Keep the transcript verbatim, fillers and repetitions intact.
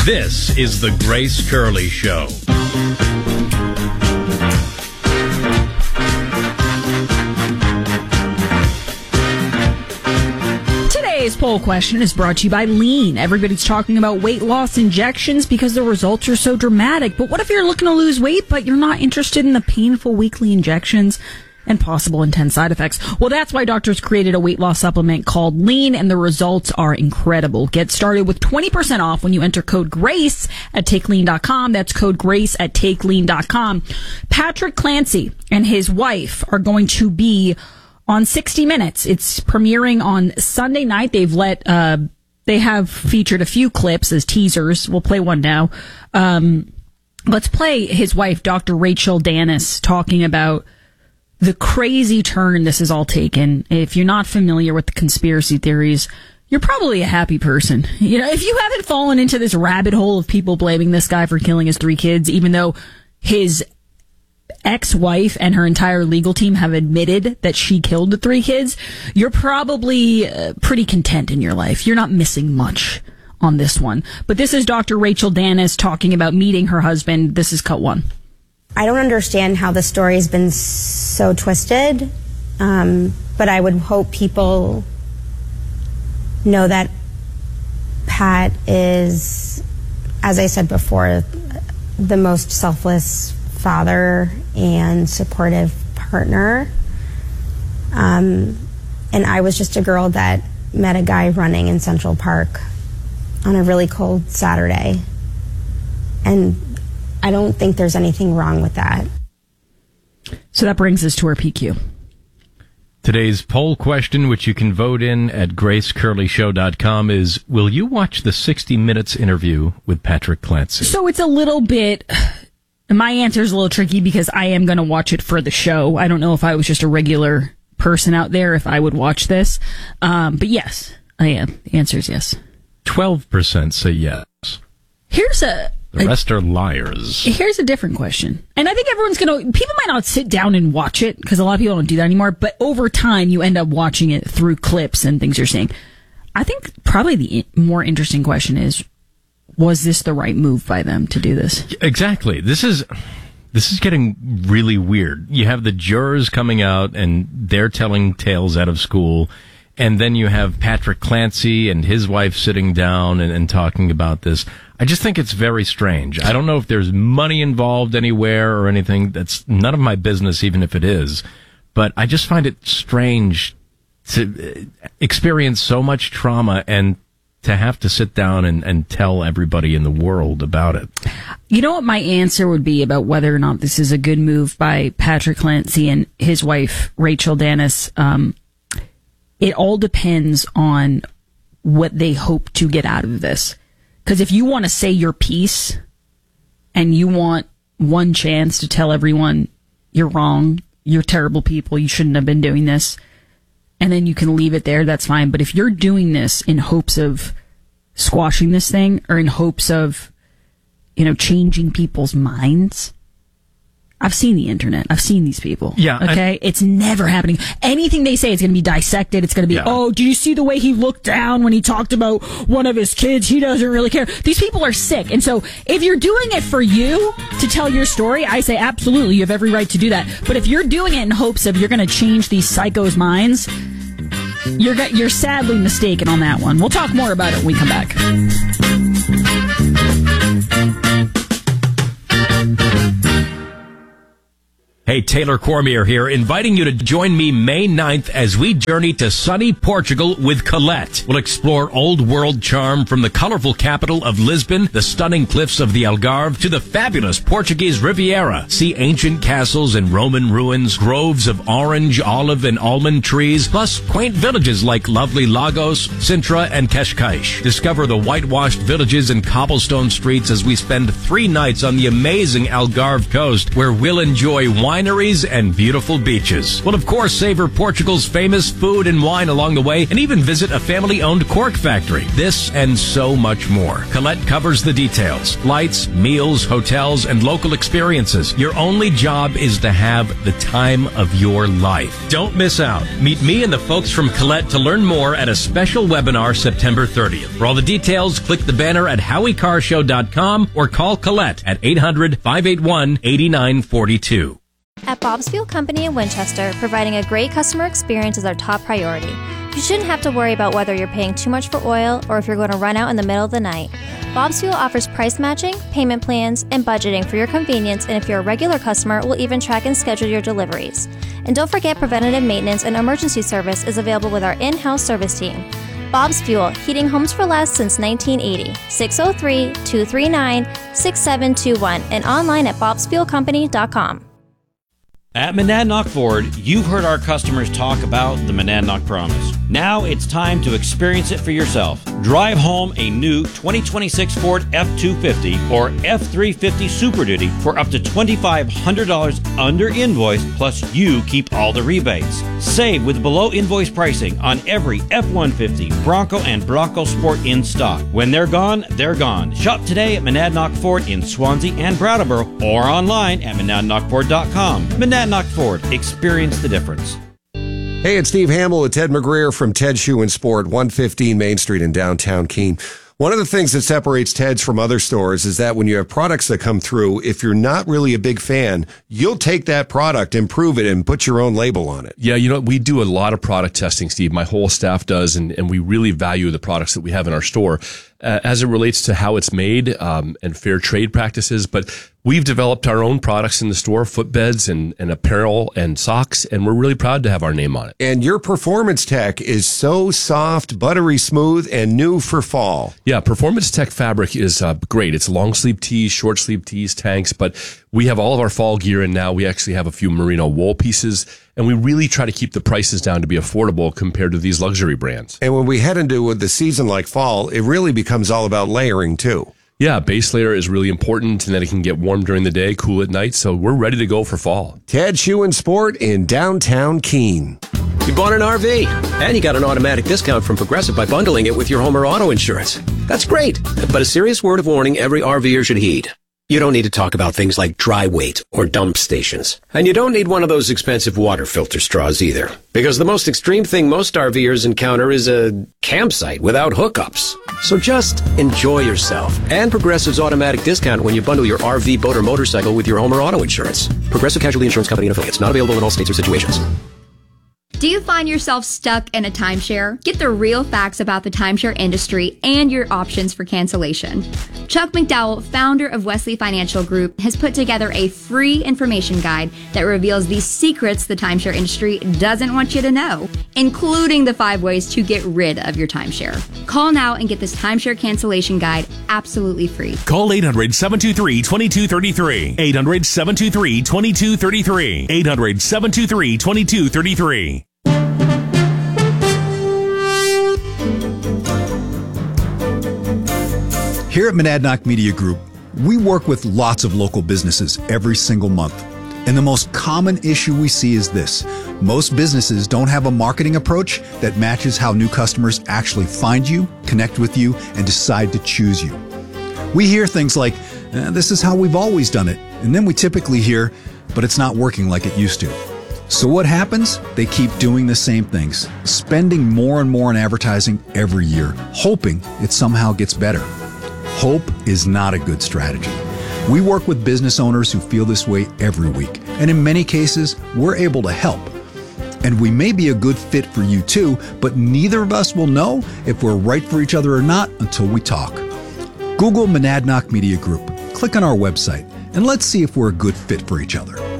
This is the Grace Curley Show. Today's poll question is brought to you by Lean. Everybody's talking about weight loss injections because the results are so dramatic. But what if you're looking to lose weight, but you're not interested in the painful weekly injections and possible intense side effects? Well, that's why doctors created a weight loss supplement called Lean, and the results are incredible. Get started with twenty percent off when you enter code GRACE at take lean dot com. That's code GRACE at take lean dot com. Patrick Clancy and his wife are going to be on sixty minutes. It's premiering on Sunday night. They've let, uh, they have featured a few clips as teasers. We'll play one now. Um, let's play his wife, Doctor Rachel Dennis, talking about the crazy turn this has all taken. If you're not familiar with the conspiracy theories, you're probably a happy person. You know, if you haven't fallen into this rabbit hole of people blaming this guy for killing his three kids, even though his ex-wife and her entire legal team have admitted that she killed the three kids, you're probably uh, pretty content in your life. You're not missing much on this one. But this is Doctor Rachel Dennis talking about meeting her husband. This is cut one. I don't understand how the story's been so twisted, um, but I would hope people know that Pat is, as I said before, the most selfless father and supportive partner. Um, and I was just a girl that met a guy running in Central Park on a really cold Saturday. And I don't think there's anything wrong with that. So that brings us to our P Q. Today's poll question, which you can vote in at grace curley show dot com, is, will you watch the sixty minutes interview with Patrick Clancy? So it's a little bit... My answer is a little tricky because I am going to watch it for the show. I don't know if I was just a regular person out there, if I would watch this. Um, but yes, I am. The answer is yes. twelve percent say yes. Here's a... The rest are liars. Here's a different question. And I think everyone's going to... People might not sit down and watch it because a lot of people don't do that anymore. But over time, you end up watching it through clips and things you're seeing. I think probably the more interesting question is, was this the right move by them to do this? Exactly. This is this is getting really weird. You have the jurors coming out and they're telling tales out of school. And then you have Patrick Clancy and his wife sitting down and, and talking about this. I just think it's very strange. I don't know if there's money involved anywhere or anything. That's none of my business, even if it is. But I just find it strange to experience so much trauma and to have to sit down and, and tell everybody in the world about it. You know what my answer would be about whether or not this is a good move by Patrick Clancy and his wife, Rachel Dennis? Um, it all depends on what they hope to get out of this. Because if you want to say your piece and you want one chance to tell everyone you're wrong, you're terrible people, you shouldn't have been doing this, and then you can leave it there, that's fine. But if you're doing this in hopes of squashing this thing or in hopes of, you know, changing people's minds, I've seen the internet. I've seen these people. Yeah. Okay? I, it's never happening. Anything they say is going to be dissected. It's going to be, yeah. oh, did you see the way he looked down when he talked about one of his kids? He doesn't really care. These people are sick. And so if you're doing it for you to tell your story, I say absolutely, you have every right to do that. But if you're doing it in hopes of you're going to change these psychos' minds, you're, you're sadly mistaken on that one. We'll talk more about it when we come back. Hey, Taylor Cormier here, inviting you to join me May ninth as we journey to sunny Portugal with Colette. We'll explore old world charm from the colorful capital of Lisbon, the stunning cliffs of the Algarve, to the fabulous Portuguese Riviera. See ancient castles and Roman ruins, groves of orange, olive, and almond trees, plus quaint villages like lovely Lagos, Sintra, and Cascais. Discover the whitewashed villages and cobblestone streets as we spend three nights on the amazing Algarve coast, where we'll enjoy wine wineries, and beautiful beaches. Well, of course, savor Portugal's famous food and wine along the way, and even visit a family-owned cork factory. This and so much more. Colette covers the details. Flights, meals, hotels, and local experiences. Your only job is to have the time of your life. Don't miss out. Meet me and the folks from Colette to learn more at a special webinar September thirtieth. For all the details, click the banner at howie car show dot com or call Colette at eight hundred, five eight one, eight nine four two. At Bob's Fuel Company in Winchester, providing a great customer experience is our top priority. You shouldn't have to worry about whether you're paying too much for oil or if you're going to run out in the middle of the night. Bob's Fuel offers price matching, payment plans, and budgeting for your convenience, and if you're a regular customer, we'll even track and schedule your deliveries. And don't forget, preventative maintenance and emergency service is available with our in-house service team. Bob's Fuel, heating homes for less since nineteen eighty. six oh three, two three nine, six seven two one and online at bobs fuel company dot com. At Monadnock Ford, you've heard our customers talk about the Monadnock Promise. Now it's time to experience it for yourself. Drive home a new twenty twenty-six Ford F two fifty or F three fifty Super Duty for up to twenty-five hundred dollars under invoice, plus you keep all the rebates. Save with below invoice pricing on every F one fifty, Bronco, and Bronco Sport in stock. When they're gone, they're gone. Shop today at Monadnock Ford in Swansea and Brattleboro or online at monadnock ford dot com. Monadnock Ford. Experience the difference. Hey, it's Steve Hamill with Ted McGreer from Ted Shoe and Sport, one fifteen Main Street in downtown Keene. One of the things that separates Ted's from other stores is that when you have products that come through, if you're not really a big fan, you'll take that product, improve it, and put your own label on it. Yeah, you know, we do a lot of product testing, Steve. My whole staff does, and, and we really value the products that we have in our store uh, as it relates to how it's made um, and fair trade practices. But we've developed our own products in the store, footbeds and, and apparel and socks, and we're really proud to have our name on it. And your Performance Tech is so soft, buttery smooth, and new for fall. Yeah, Performance Tech fabric is uh, great. It's long sleeve tees, short sleeve tees, tanks, but we have all of our fall gear in now. We actually have a few merino wool pieces, and we really try to keep the prices down to be affordable compared to these luxury brands. And when we head into the season like fall, it really becomes all about layering too. Yeah, base layer is really important, and then it can get warm during the day, cool at night, so we're ready to go for fall. Ted Shoe and Sport in downtown Keene. You bought an R V, and you got an automatic discount from Progressive by bundling it with your home or auto insurance. That's great, but a serious word of warning every RVer should heed. You don't need to talk about things like dry weight or dump stations. And you don't need one of those expensive water filter straws either. Because the most extreme thing most RVers encounter is a campsite without hookups. So just enjoy yourself and Progressive's automatic discount when you bundle your R V, boat, or motorcycle with your home or auto insurance. Progressive Casualty Insurance Company and affiliates. Not available in all states or situations. Do you find yourself stuck in a timeshare? Get the real facts about the timeshare industry and your options for cancellation. Chuck McDowell, founder of Wesley Financial Group, has put together a free information guide that reveals the secrets the timeshare industry doesn't want you to know, including the five ways to get rid of your timeshare. Call now and get this timeshare cancellation guide absolutely free. Call eight hundred, seven two three, two two three three. eight hundred, seven two three, two two three three. eight hundred, seven two three, two two three three. Here at Monadnock Media Group, we work with lots of local businesses every single month. And the most common issue we see is this. Most businesses don't have a marketing approach that matches how new customers actually find you, connect with you, and decide to choose you. We hear things like, eh, this is how we've always done it. And then we typically hear, but it's not working like it used to. So what happens? They keep doing the same things, spending more and more on advertising every year, hoping it somehow gets better. Hope is not a good strategy. We work with business owners who feel this way every week, and in many cases, we're able to help. And we may be a good fit for you too, but neither of us will know if we're right for each other or not until we talk. Google Monadnock Media Group, click on our website, and let's see if we're a good fit for each other.